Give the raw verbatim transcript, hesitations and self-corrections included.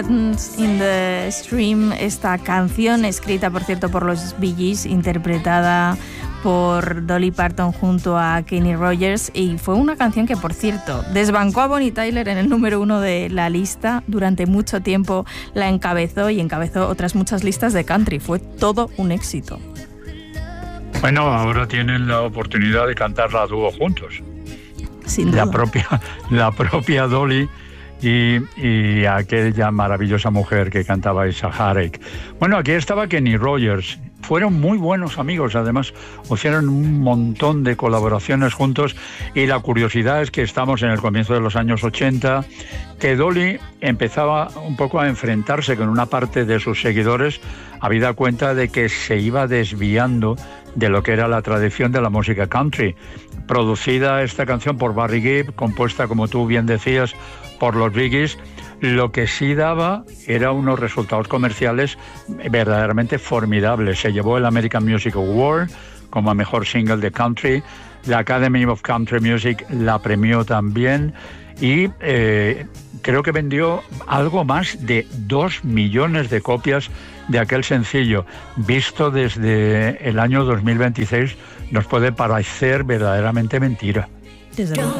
In the Stream, esta canción escrita, por cierto, por los Bee Gees, interpretada por Dolly Parton junto a Kenny Rogers, y fue una canción que, por cierto, desbancó a Bonnie Tyler en el número uno de la lista. Durante mucho tiempo la encabezó y encabezó otras muchas listas de country. Fue todo un éxito. Bueno, ahora tienen la oportunidad de cantarla a dúo juntos. Sin duda. La propia, la propia Dolly y, y aquella maravillosa mujer que cantaba esa Heartache. Bueno, aquí estaba Kenny Rogers. Fueron muy buenos amigos, además hicieron un montón de colaboraciones juntos, y la curiosidad es que estamos en el comienzo de los años ochenta, que Dolly empezaba un poco a enfrentarse con una parte de sus seguidores, habida cuenta de que se iba desviando de lo que era la tradición de la música country. Producida esta canción por Barry Gibb, compuesta, como tú bien decías, por los Bee Gees, lo que sí daba era unos resultados comerciales verdaderamente formidables. Se llevó el American Music Award como mejor single de country, la Academy of Country Music la premió también, y eh, creo que vendió algo más de dos millones de copias de aquel sencillo. Visto desde el año dos mil veintiséis, nos puede parecer verdaderamente mentira. Desde luego.